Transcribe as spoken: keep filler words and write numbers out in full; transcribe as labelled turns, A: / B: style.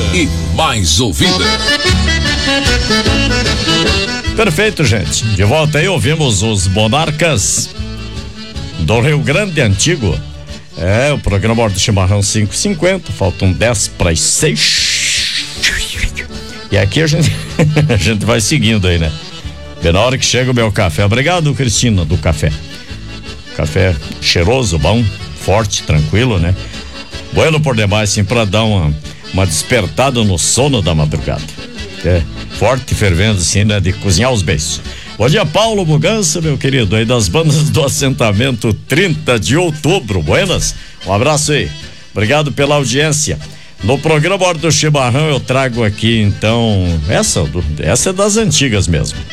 A: e mais ouvida.
B: Perfeito, gente. De volta aí, ouvimos os Monarcas do Rio Grande Antigo. É, o programa Hora do Chimarrão cinco e cinquenta, faltam dez para as seis. E aqui a gente, a gente vai seguindo aí, né? Bem na hora que chega o meu café. Obrigado, Cristina, do café. Café cheiroso, bom, forte, tranquilo, né? Bueno por demais, sim, pra dar uma, uma despertada no sono da madrugada. É, forte, fervendo, assim, né? De cozinhar os beijos. Bom dia, Paulo Mugança, meu querido, aí das bandas do assentamento trinta de outubro. Buenas, um abraço aí. Obrigado pela audiência. No programa Hora do Chimarrão eu trago aqui, então, essa, essa é das antigas mesmo.